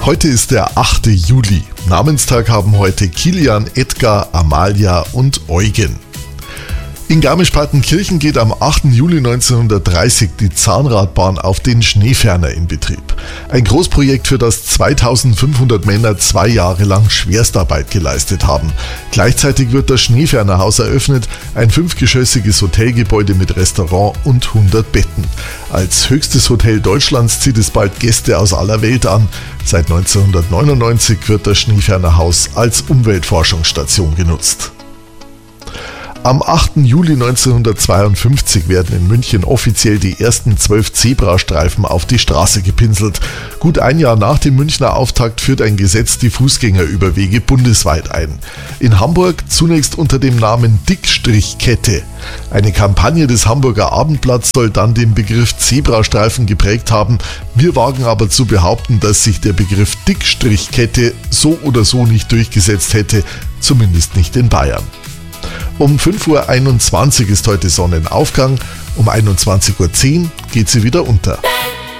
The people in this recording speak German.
Heute ist der 8. Juli. Namenstag haben heute Kilian, Edgar, Amalia und Eugen. In Garmisch-Partenkirchen geht am 8. Juli 1930 die Zahnradbahn auf den Schneeferner in Betrieb. Ein Großprojekt, für das 2500 Männer 2 Jahre lang Schwerstarbeit geleistet haben. Gleichzeitig wird das Schneefernerhaus eröffnet, ein 5-geschossiges Hotelgebäude mit Restaurant und 100 Betten. Als höchstes Hotel Deutschlands zieht es bald Gäste aus aller Welt an. Seit 1999 wird das Schneefernerhaus als Umweltforschungsstation genutzt. Am 8. Juli 1952 werden in München offiziell die ersten 12 Zebrastreifen auf die Straße gepinselt. Gut ein Jahr nach dem Münchner Auftakt führt ein Gesetz die Fußgängerüberwege bundesweit ein. In Hamburg zunächst unter dem Namen Dickstrichkette. Eine Kampagne des Hamburger Abendblatts soll dann den Begriff Zebrastreifen geprägt haben. Wir wagen aber zu behaupten, dass sich der Begriff Dickstrichkette so oder so nicht durchgesetzt hätte, zumindest nicht in Bayern. Um 5.21 Uhr ist heute Sonnenaufgang, um 21.10 Uhr geht sie wieder unter.